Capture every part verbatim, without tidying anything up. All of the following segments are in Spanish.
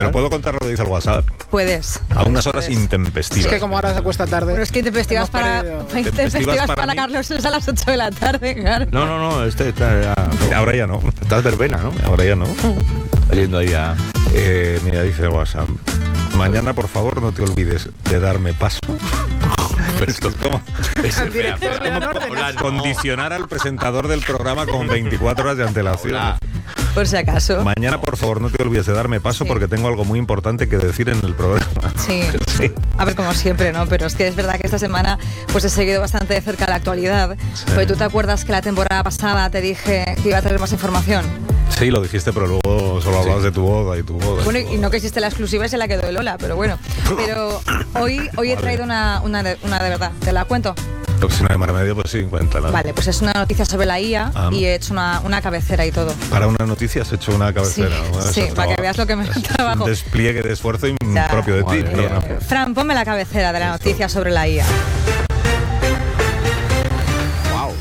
Pero puedo contar lo que dice el WhatsApp. Puedes. A unas horas Puedes. intempestivas. Es que como ahora se acuesta tarde. Bueno, es que intempestivas para, Intempestivas intempestivas para para mí. Carlos es a las ocho de la tarde, claro. No, no, no, este está ya... Ahora ya no. Estás verbena, ¿no? Ahora ya no. Saliendo ahí a... Eh, mira, dice el WhatsApp. Mañana, por favor, no te olvides de darme paso. Pero esto es como, Al director le dan órdenes. condicionar al presentador del programa con veinticuatro horas de antelación. Hola. Por si acaso. Mañana, por favor, no te olvides de darme paso Sí. porque tengo algo muy importante que decir en el programa. Sí. Sí. A ver, como siempre, ¿no? Pero es que es verdad que esta semana pues he seguido bastante de cerca la actualidad. Sí. Porque tú te acuerdas que la temporada pasada te dije que iba a traer más información. Sí, lo dijiste, pero luego solo hablabas de tu boda y tu boda. Bueno, y no que existe la exclusiva y se la quedó de Lola, pero bueno. Pero hoy, hoy he Vale. traído una, una, de, una de verdad. ¿Te la cuento? Si no hay más remedio, pues sí, cuéntala. Vale, pues es una noticia sobre la I A Ah. y he hecho una, una cabecera y todo. Para una noticia has hecho una cabecera. Sí, Bueno, sí, eso es para que trabajo. veas lo que me Es trabajo. un despliegue de esfuerzo y Ya. propio de ti. Madre mía. perdona. Fran, ponme la cabecera de la noticia sobre la I A. Wow.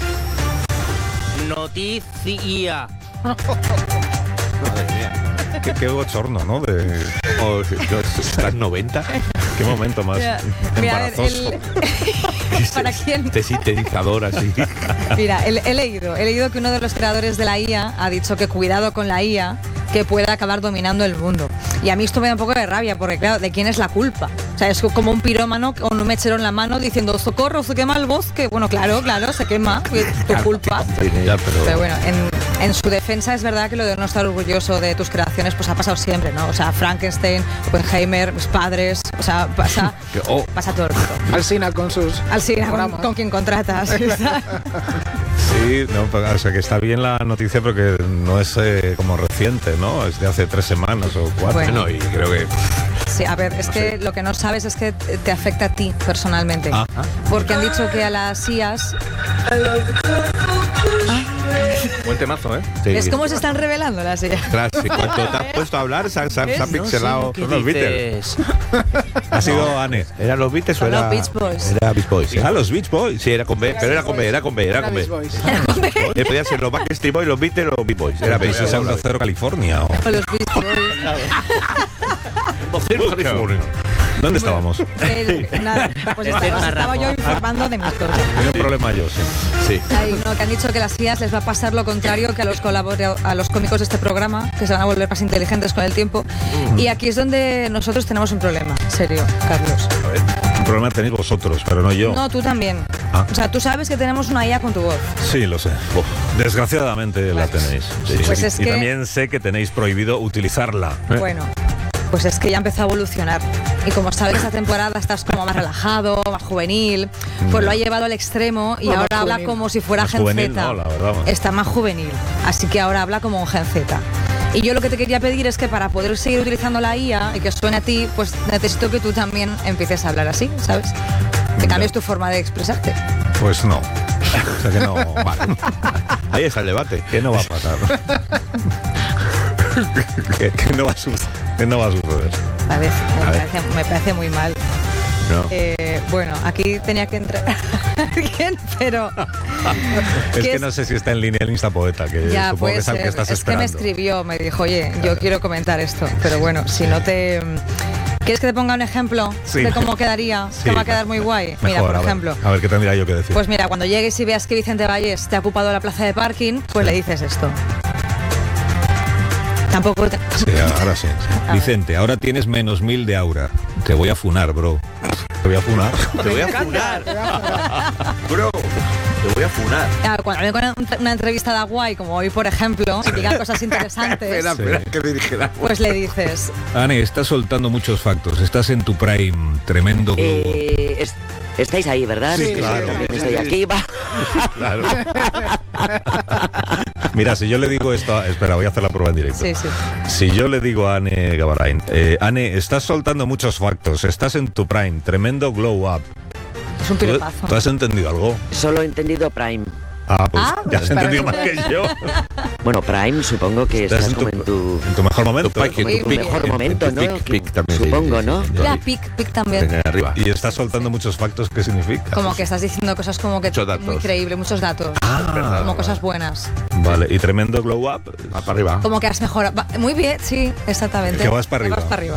Noticia. Madre mía. Qué, qué bochorno, ¿no? De, Oh, ¿estás noventa? qué momento más Mira, mira, a ver, embarazoso. el- ¿Para quién? Este sintetizador así. Mira, he, he leído, he leído que uno de los creadores de la I A ha dicho que cuidado con la I A, que puede acabar dominando el mundo. Y a mí esto me da un poco de rabia, porque claro, ¿de quién es la culpa? O sea, es como un pirómano con un mechero en la mano diciendo, socorro, se quema el bosque. Bueno, claro, claro, se quema, es tu culpa. Ya, pero... Pero bueno, en, en su defensa es verdad que lo de no estar orgulloso de tus creaciones pues ha pasado siempre, ¿no? O sea, Frankenstein, Oppenheimer, mis padres, o sea, pasa, Que- oh. pasa todo el mundo. Alsina con sus... Al cine, con, programas. con quien contratas. Sí, no, pero, o sea, que está bien la noticia, pero que no es eh, como reciente, ¿no? Es de hace tres semanas o cuatro. Bueno. Bueno, y creo que... Sí, a ver, es que lo que no sabes es que te te afecta a ti personalmente. Ah. Porque han dicho que a las I As Buen temazo, ¿eh? Sí. es como se están revelando las I As. Ostras, sí, cuando te has puesto a hablar, se, han- se han- se han pixelado. ¿Qué Son los Beatles. dices? Ha sido Anne. ¿Eran los Beatles o Son era...? los Beach Boys. Era Beach Boys. Ah, los Beach Boys. Sí, era con B, pero era con B, era con B, era con B. Beach Boys. Eh, podían ser los Backstreet Boys, los Beatles o los Beach Boys. Era B. Eso es Onda Cero California. o- O los Beach Boys. ¿Dónde estábamos? El- nada, pues Este estaba, estaba párrafo. yo informando de mis cosas. Tengo un problema yo, sí. Sí. Ahí, no, que han dicho que a las I As les va a pasar lo contrario que a los colabora- a los cómicos de este programa, que se van a volver más inteligentes con el tiempo. Y aquí es donde nosotros tenemos un problema, serio, Carlos. Un problema tenéis vosotros, pero no yo. No, tú también. Ah. O sea, tú sabes que tenemos una I A con tu voz. Sí, lo sé. Desgraciadamente la tenéis. Sí. Pues es y que- también sé que tenéis prohibido utilizarla. Bueno, pues es que ya empezó a evolucionar. Y como sabes, esta temporada estás como más relajado, más juvenil. Pues lo ha llevado al extremo y No, más ahora habla juvenil. como si fuera Más Gen juvenil, Z. no, la verdad. Está más juvenil. Así que ahora habla como un Gen Z. Y yo lo que te quería pedir es que para poder seguir utilizando la I A y que suene a ti, pues necesito que tú también empieces a hablar así, ¿sabes? Que cambies tu forma de expresarte. Pues no. O sea que no. Vale. Ahí está el debate. Que no va a pasar. que, que no va a suceder. Que no va a suceder. ¿Sabes? Me, A ver. parece, me parece muy mal. No. Eh, bueno, aquí tenía que entrar alguien, pero... Es ¿Qué que es? no sé si está en línea el Instapoeta, que Ya, supongo puede que es al ser. que estás Es que me esperando. escribió, me dijo, oye, yo quiero comentar esto. Pero bueno, si no te... ¿Quieres que te ponga un ejemplo Sí. de cómo quedaría? Sí, que va a quedar muy guay. Mejor, Mira, por a ver, ejemplo... A ver, ¿qué tendría yo que decir? Pues mira, cuando llegues y veas que Vicente Valles te ha ocupado la plaza de parking, pues le dices esto. Tampoco te... Sí, ahora sí. sí. A ver. Vicente, ahora tienes menos mil de aura. Te voy a funar, bro. Te voy a funar. Te voy a funar. Bro, te voy a funar. Claro, cuando venga una, una entrevista de guay, como hoy, por ejemplo, y diga cosas interesantes, Espera, espera, que me dijera. pues le dices... Anne, estás soltando muchos factos. Estás en tu prime. Tremendo globo. Eh, es- estáis ahí, ¿verdad? Sí, Que claro. también estoy aquí. Va. Claro. Mira, si yo le digo esto... a- Espera, voy a hacer la prueba en directo. Sí, sí. Si yo le digo a Anne Gabarain, eh, Anne, estás soltando muchos factos. Estás en tu prime. Tremendo glow up. Es un ¿Tú, piropazo. tú has entendido algo? Solo he entendido Prime. Ah, pues Ah, ya has pero- entendido más que yo. Bueno, Prime supongo que Estás estás en tu, como en tu... en tu mejor momento. Tu pique, tu tu mejor en- momento, en tu ¿no? pic, pic también, sí, Supongo, sí, ¿no? sí. La pic, pic también. Venga, arriba. Y estás soltando muchos factos. ¿Qué significa? Como que estás diciendo cosas como que Muchos datos. muy creíble, muchos datos, Ah, como cosas buenas. Vale, y tremendo glow up. Va para arriba. Como que has mejorado. Va- Muy bien, sí, exactamente. Que vas para Que arriba. Vas para arriba.